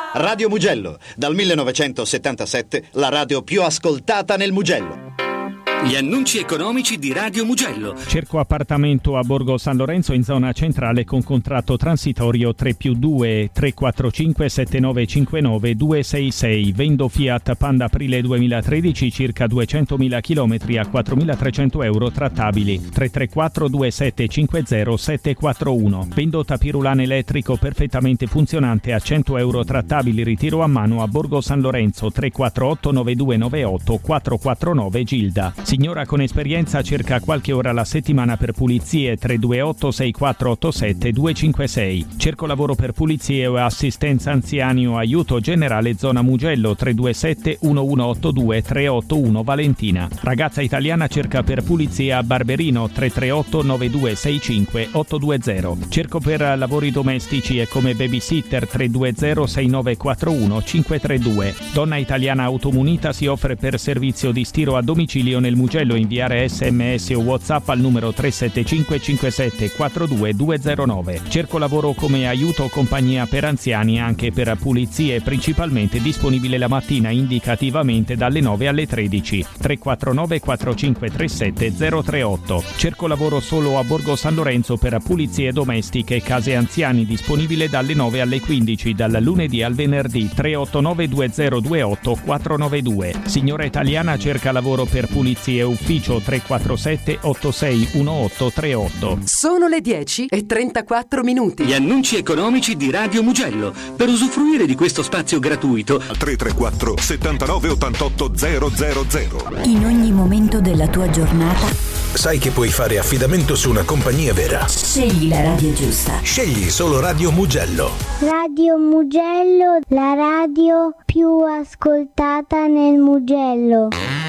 Radio Mugello, dal 1977 la radio più ascoltata nel Mugello. Gli annunci economici di Radio Mugello. Cerco appartamento a Borgo San Lorenzo in zona centrale con contratto transitorio 3+2 345 7959 266. Vendo Fiat Panda aprile 2013 circa 200.000 km a 4.300 euro trattabili. 334 2750 741. Vendo tapirulane elettrico perfettamente funzionante a 100 euro trattabili, ritiro a mano a Borgo San Lorenzo. 348 9298 449 Gilda. Signora con esperienza cerca qualche ora alla settimana per pulizie. 328 6487 256. Cerco lavoro per pulizie o assistenza anziani o aiuto generale zona Mugello. 327 1182 381 Valentina. Ragazza italiana cerca per pulizie a Barberino. 338 9265 820. Cerco per lavori domestici e come babysitter. 320 6941 532. Donna italiana automunita si offre per servizio di stiro a domicilio nel Mugello. Inviare SMS o WhatsApp al numero 375 57 42 209. Cerco lavoro come aiuto o compagnia per anziani anche per pulizie, principalmente disponibile la mattina indicativamente dalle 9 alle 13. 349 4537 038. Cerco lavoro solo a Borgo San Lorenzo per pulizie domestiche e case anziani, disponibile dalle 9 alle 15 dal lunedì al venerdì. 389 2028 492. Signora italiana cerca lavoro per pulizie ufficio. 347 86 1838. Sono le 10:34. Gli annunci economici di Radio Mugello. Per usufruire di questo spazio gratuito 334 79 88 000. In ogni momento della tua giornata sai che puoi fare affidamento su una compagnia vera. scegli la radio giusta. Scegli solo Radio Mugello. Radio Mugello, la radio più ascoltata nel Mugello.